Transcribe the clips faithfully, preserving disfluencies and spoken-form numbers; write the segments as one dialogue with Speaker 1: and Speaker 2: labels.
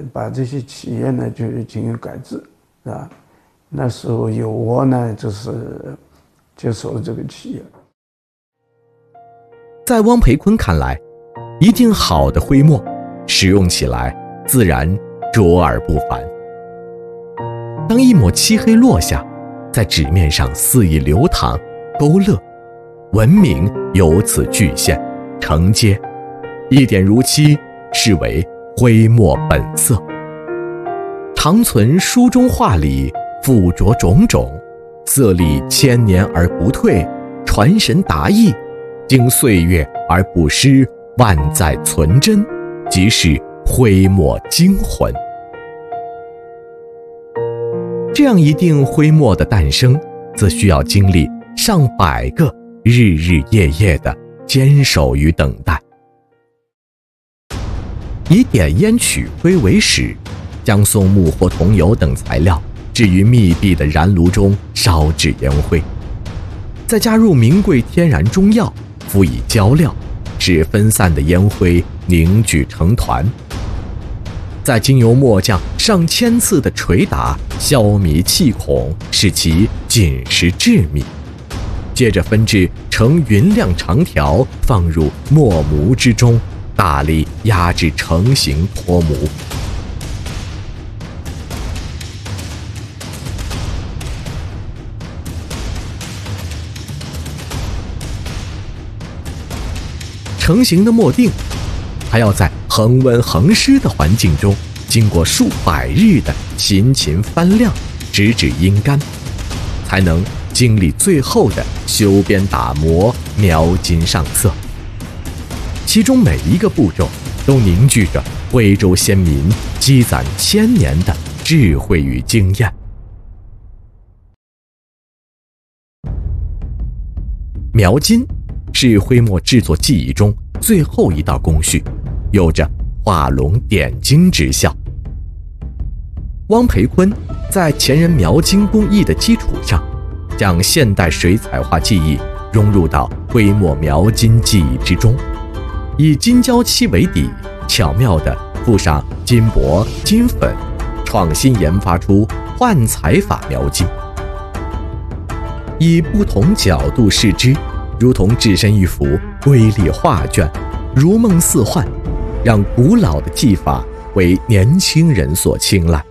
Speaker 1: 把这些企业呢就进行改制，是吧？那时候有我呢，就是接手了这个企业。
Speaker 2: 在汪培焜看来，一定好的灰墨使用起来自然卓尔不凡。当一抹漆黑落下，在纸面上肆意流淌勾勒，文明由此具现承接，一点如漆，视为灰墨本色。长存书中画里附着种种，色力千年而不退，传神达意，经岁月而不失，万载存真，即是灰墨精魂。这样一定灰墨的诞生，则需要经历上百个日日夜夜的坚守与等待。以点烟取灰为始，将松木或桐油等材料置于密闭的燃炉中烧制烟灰，再加入名贵天然中药，辅以浇料，使分散的烟灰凝聚成团，再经由末将上千次的捶打，消弭气孔，使其紧实致密，接着分制成匀亮长条，放入墨模之中，大力压至成型脱模。成型的墨锭还要在恒温恒湿的环境中，经过数百日的勤勤翻亮，直至阴干，才能经历最后的修边打磨、描金上色。其中每一个步骤都凝聚着徽州先民积攒千年的智慧与经验。描金是徽墨制作技艺中最后一道工序，有着画龙点睛之效。汪培焜在前人描金工艺的基础上，将现代水彩画技艺融入到徽墨描金技艺之中，以金胶漆为底，巧妙地附上金箔、金粉，创新研发出幻彩法描金。以不同角度视之，如同置身一幅瑰丽画卷，如梦似幻，让古老的技法为年轻人所青睐。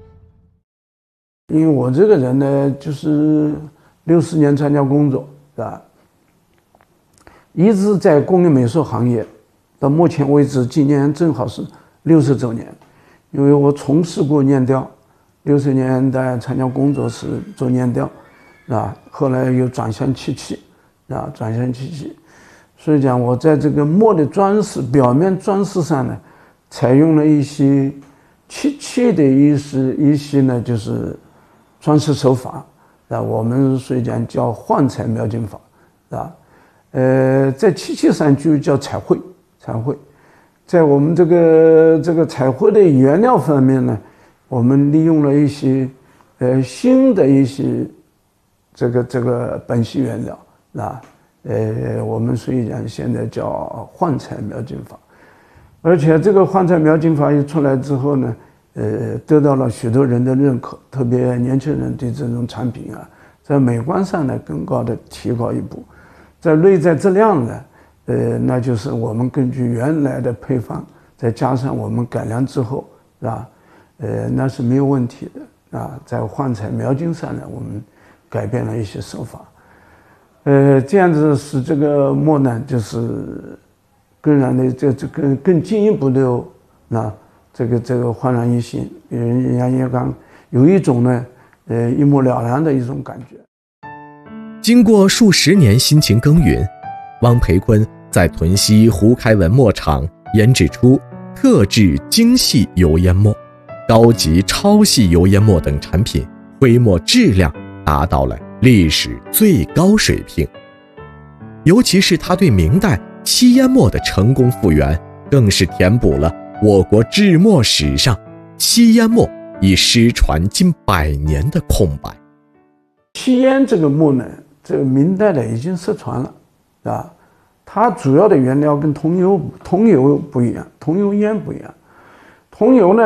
Speaker 1: 因为我这个人呢，就是六十年参加工作，是吧？一直在工艺美术行业，到目前为止，今年正好是六十周年。因为我从事过粘雕，六十年代参加工作是做粘雕，啊，后来又转向漆器，啊，转向漆器。所以讲，我在这个墨的装饰、表面装饰上呢，采用了一些漆器的一些一些呢，就是装饰手法，啊，我们所以讲叫幻彩描金法，啊，呃，在漆器上就叫彩绘，彩绘，在我们这个这个彩绘的原料方面呢，我们利用了一些呃新的一些这个这个苯系原料，啊。呃，我们所以讲现在叫幻彩描金法，而且这个幻彩描金法一出来之后呢，呃，得到了许多人的认可，特别年轻人对这种产品啊，在美观上呢更高的提高一步，在内在质量呢，呃，那就是我们根据原来的配方，再加上我们改良之后，是吧？呃，那是没有问题的啊。在幻彩描金上呢，我们改变了一些手法。呃，这样子使这个墨呢，就是更然的这这更更进一步的啊，这个这个焕然一新，人家也讲有一种呢，呃，一目了然的一种感觉。
Speaker 2: 经过数十年辛勤耕耘，汪培焜在屯溪胡开文墨厂研制出特制精细油烟墨、高级超细油烟墨等产品，徽墨质量达到了历史最高水平。尤其是他对明代漆烟墨的成功复原，更是填补了我国制墨史上漆烟墨已失传近百年的空白。
Speaker 1: 漆烟这个墨呢，这个明代的已经失传了，啊，它主要的原料跟桐油桐油不一样，桐油烟不一样。桐油呢，